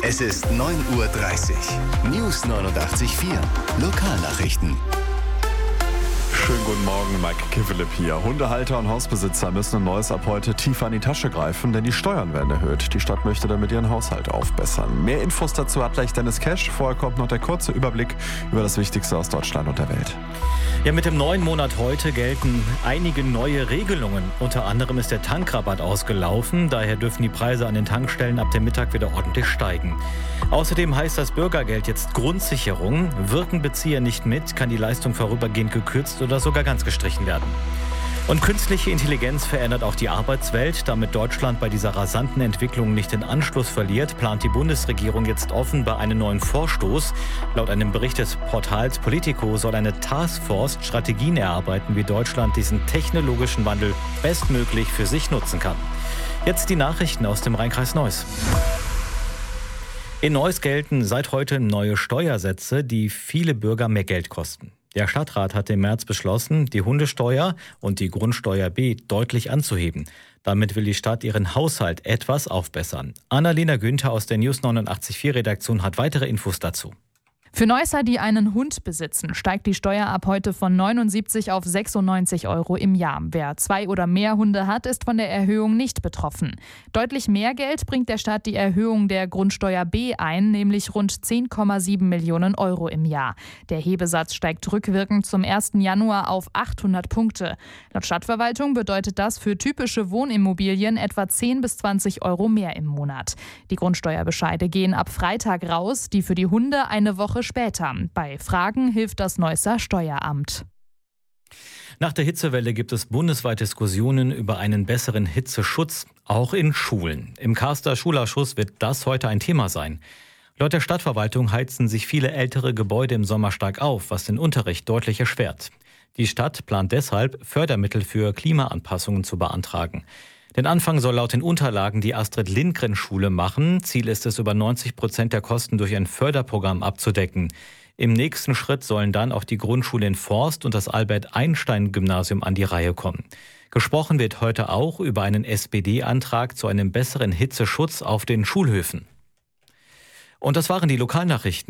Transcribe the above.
Es ist 9:30 Uhr. News 89.4. Lokalnachrichten. Schönen guten Morgen, Mike Kivelip hier. Hundehalter und Hausbesitzer müssen ein Neues ab heute tiefer in die Tasche greifen, denn die Steuern werden erhöht. Die Stadt möchte damit ihren Haushalt aufbessern. Mehr Infos dazu hat gleich Dennis Cash. Vorher kommt noch der kurze Überblick über das Wichtigste aus Deutschland und der Welt. Ja, mit dem neuen Monat heute gelten einige neue Regelungen. Unter anderem ist der Tankrabatt ausgelaufen. Daher dürfen die Preise an den Tankstellen ab dem Mittag wieder ordentlich steigen. Außerdem heißt das Bürgergeld jetzt Grundsicherung. Wirken Bezieher nicht mit, kann die Leistung vorübergehend gekürzt oder sogar ganz gestrichen werden. Und künstliche Intelligenz verändert auch die Arbeitswelt. Damit Deutschland bei dieser rasanten Entwicklung nicht den Anschluss verliert, plant die Bundesregierung jetzt offenbar einen neuen Vorstoß. Laut einem Bericht des Portals Politico soll eine Taskforce Strategien erarbeiten, wie Deutschland diesen technologischen Wandel bestmöglich für sich nutzen kann. Jetzt die Nachrichten aus dem Rhein-Kreis Neuss. In Neuss gelten seit heute neue Steuersätze, die viele Bürger mehr Geld kosten. Der Stadtrat hatte im März beschlossen, die Hundesteuer und die Grundsteuer B deutlich anzuheben. Damit will die Stadt ihren Haushalt etwas aufbessern. Annalena Günther aus der News 89.4 Redaktion hat weitere Infos dazu. Für Neusser, die einen Hund besitzen, steigt die Steuer ab heute von 79 auf 96 € im Jahr. Wer 2 oder mehr Hunde hat, ist von der Erhöhung nicht betroffen. Deutlich mehr Geld bringt der Stadt die Erhöhung der Grundsteuer B ein, nämlich rund 10,7 Millionen € im Jahr. Der Hebesatz steigt rückwirkend zum 1. Januar auf 800 Punkte. Laut Stadtverwaltung bedeutet das für typische Wohnimmobilien etwa 10 bis 20 € mehr im Monat. Die Grundsteuerbescheide gehen ab Freitag raus, die für die Hunde eine Woche später. Bei Fragen hilft das Neusser Steueramt. Nach der Hitzewelle gibt es bundesweit Diskussionen über einen besseren Hitzeschutz, auch in Schulen. Im Karster Schulausschuss wird das heute ein Thema sein. Laut der Stadtverwaltung heizen sich viele ältere Gebäude im Sommer stark auf, was den Unterricht deutlich erschwert. Die Stadt plant deshalb, Fördermittel für Klimaanpassungen zu beantragen. Den Anfang soll laut den Unterlagen die Astrid-Lindgren-Schule machen. Ziel ist es, über 90% der Kosten durch ein Förderprogramm abzudecken. Im nächsten Schritt sollen dann auch die Grundschule in Forst und das Albert-Einstein-Gymnasium an die Reihe kommen. Gesprochen wird heute auch über einen SPD-Antrag zu einem besseren Hitzeschutz auf den Schulhöfen. Und das waren die Lokalnachrichten.